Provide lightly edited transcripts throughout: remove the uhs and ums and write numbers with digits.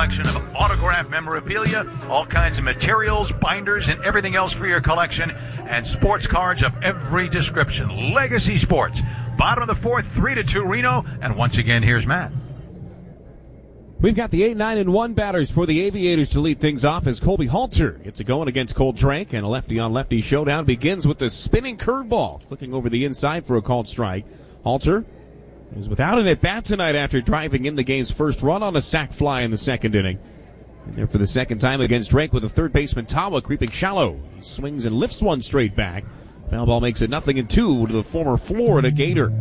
selection of autographed memorabilia, all kinds of materials, binders, and everything else for your collection, and sports cards of every description. Legacy Sports. Bottom of the fourth, 3-2 Reno. And once again, here's Matt. We've got the 8-9-1 batters for the Aviators to lead things off as Colby Halter gets it going against Cole Drake, and a lefty-on-lefty showdown begins with the spinning curveball. Flicking over the inside for a called strike. Halter is without an at-bat tonight after driving in the game's first run on a sac fly in the second inning. And there for the second time against Drake with a third baseman Tawa creeping shallow. He swings and lifts one straight back. Foul ball makes it 0-2 to the former Florida Gator.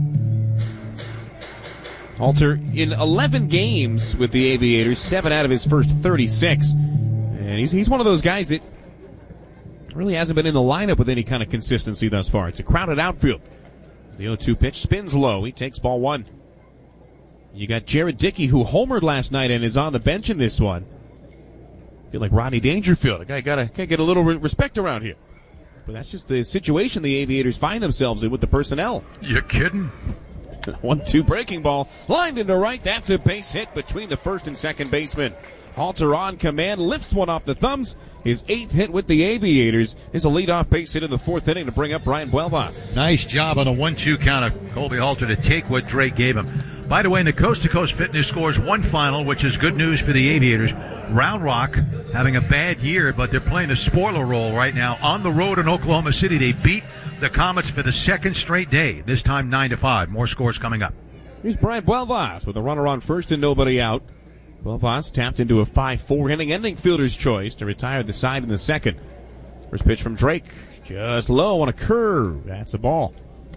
Halter in 11 games with the Aviators, 7 out of his first 36. And he's one of those guys that really hasn't been in the lineup with any kind of consistency thus far. It's a crowded outfield. The 0-2 pitch spins low. He takes ball one. You got Jared Dickey, who homered last night and is on the bench in this one. I feel like Rodney Dangerfield. A guy gotta get a little respect around here. But that's just the situation the Aviators find themselves in with the personnel. You kidding? 1-2 breaking ball, lined into right. That's a base hit between the first and second baseman. Halter on command, lifts one off the thumbs. His 8th hit with the Aviators is a leadoff base hit in the 4th inning to bring up Brian Buelvas. Nice job on a 1-2 count of Colby Halter to take what Drake gave him. By the way, in the Coast to Coast Fitness scores one final, which is good news for the Aviators. Round Rock having a bad year, but they're playing the spoiler role right now on the road in Oklahoma City. They beat the Comets for the second straight day, this time 9-5. More scores coming up. Here's Brian Buelvas with a runner on first and nobody out. Buelvas tapped into a 5-4 inning ending fielder's choice to retire the side in the second. First pitch from Drake, just low on a curve. That's a ball.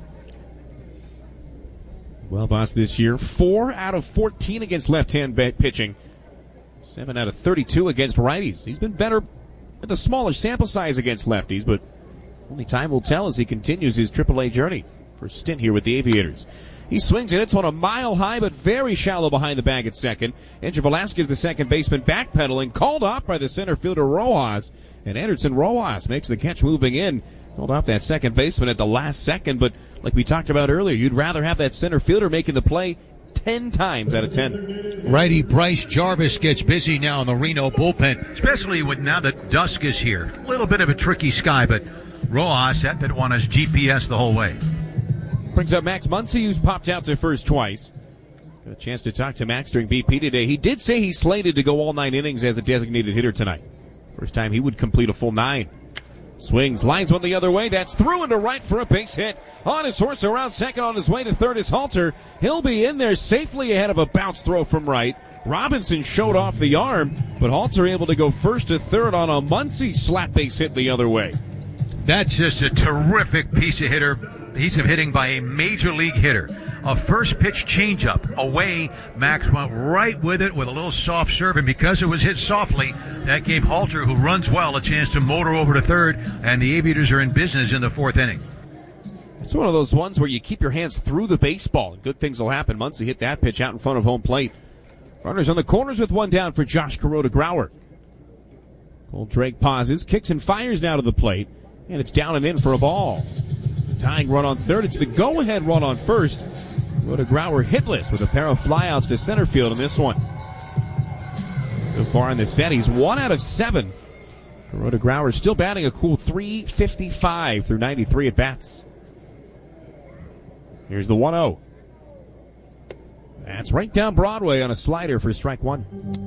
Buelvas this year, 4 out of 14 against left-hand pitching. 7 out of 32 against righties. He's been better at the smaller sample size against lefties, but only time will tell as he continues his AAA journey. First stint here with the Aviators. He swings and hits one a mile high, but very shallow behind the bag at second. Andrew Velasquez, the second baseman, backpedaling, called off by the center fielder Rojas. And Anderson Rojas makes the catch moving in. Called off that second baseman at the last second, but like we talked about earlier, you'd rather have that center fielder making the play 10 times out of 10. Righty Bryce Jarvis gets busy now in the Reno bullpen. Especially with now that dusk is here. A little bit of a tricky sky, but Rojas had that one as GPS the whole way. Brings up Max Muncy, who's popped out to first twice. Got a chance to talk to Max during BP today. He did say he's slated to go all 9 innings as a designated hitter tonight. First time he would complete a full 9. Swings, lines one the other way. That's through into right for a base hit. On his horse around second, on his way to third is Halter. He'll be in there safely ahead of a bounce throw from right. Robinson showed off the arm, but Halter able to go first to third on a Muncy slap base hit the other way. That's just a terrific piece of hitting by a major league hitter. A first pitch changeup away. Max went right with it with a little soft serve, and because it was hit softly, that gave Halter, who runs well, a chance to motor over to third, and the Aviators are in business in the 4th inning. It's one of those ones where you keep your hands through the baseball, and good things will happen. Muncy hit that pitch out in front of home plate. Runners on the corners with one down for Josh Kuroda-Grauer. Cole Drake pauses, kicks and fires now to the plate, and it's down and in for a ball. It's the tying run on third. It's the go-ahead run on first. Kuroda-Grauer hitless with a pair of flyouts to center field in this one. So far in the set, he's 1 out of 7. Kuroda-Grauer still batting a cool .355 through 93 at-bats. Here's the 1-0. That's right down Broadway on a slider for strike one.